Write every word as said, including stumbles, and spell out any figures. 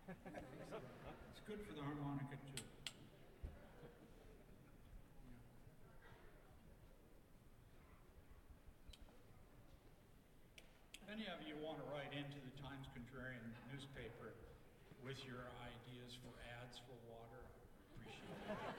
It's good for the harmonica too. If any of you want to write into the Times-Contrarian newspaper with your ideas for ads for water, I appreciate it.